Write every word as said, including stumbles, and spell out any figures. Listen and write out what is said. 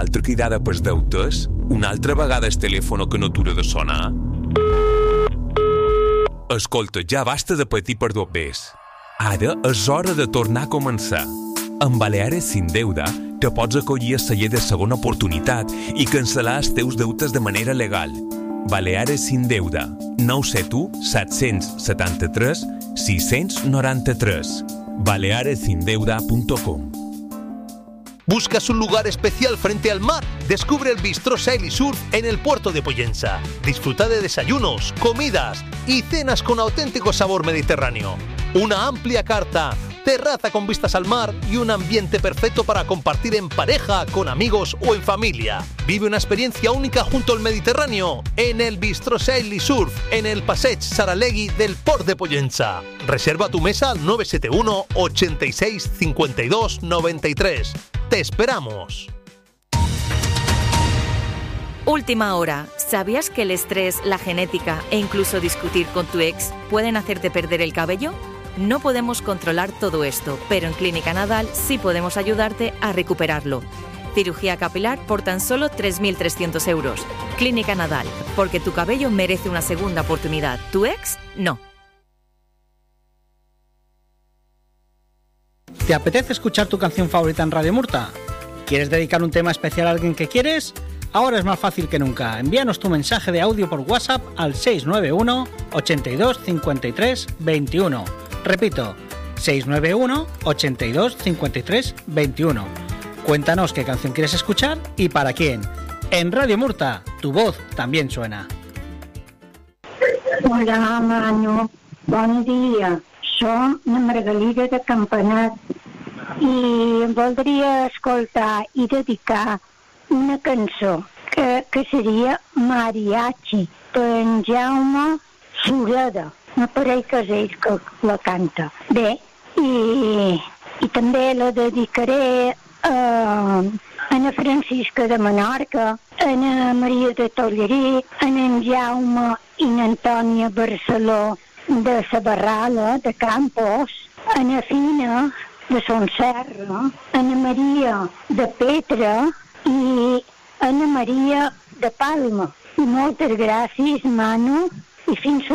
altra cridada pels deutes? Una altra vegada el telèfon que no atura de sonar? Escolta, ja basta de patir per dobbers. Ara és hora de tornar a començar. Amb Baleares Sin Deuda te pots acollir a la llei de segona oportunitat i cancel·lar els teus deutes de manera legal. Baleares Sin Deuda. nou set u set set tres sis nou tres. baleares sin deuda punto com. ¿Buscas un lugar especial frente al mar? Descubre el Bistró Sail y Surf en el puerto de Pollensa. Disfruta de desayunos, comidas y cenas con auténtico sabor mediterráneo. Una amplia carta, terraza con vistas al mar y un ambiente perfecto para compartir en pareja, con amigos o en familia. Vive una experiencia única junto al Mediterráneo en el Bistró Sail y Surf, en el Passeig Saralegui del Port de Pollensa. Reserva tu mesa al nueve siete uno ochenta y seis cincuenta y dos noventa y tres. ¡Te esperamos! Última hora. ¿Sabías que el estrés, la genética e incluso discutir con tu ex pueden hacerte perder el cabello? No podemos controlar todo esto, pero en Clínica Nadal sí podemos ayudarte a recuperarlo. Cirugía capilar por tan solo tres mil trescientos euros. Clínica Nadal, porque tu cabello merece una segunda oportunidad. ¿Tu ex? No. ¿Te apetece escuchar tu canción favorita en Radio Murta? ¿Quieres dedicar un tema especial a alguien que quieres? Ahora es más fácil que nunca. Envíanos tu mensaje de audio por WhatsApp al seis nueve uno ochenta y dos cincuenta y tres veintiuno. Repito, seis nueve uno ochenta y dos cincuenta y tres veintiuno. Cuéntanos qué canción quieres escuchar y para quién. En Radio Murta, tu voz también suena. Hola, Manu. Bon dia. Som la Margalida de Campanat i voldria escoltar i dedicar una cançó que, que seria Mariachi per en Jaume Sureda. Me pareix que és ell que la canta. Bé, i, i també la dedicaré a Ana Francisca de Menorca, a Ana Maria de Tollerí, a en Jaume i n'Antònia Barceló de Sabarrala, de Campos, a Ana Fina de Son Serra, a Ana Maria de Petra i Ana Maria de Palma. I moltes gràcies, Manu, i fins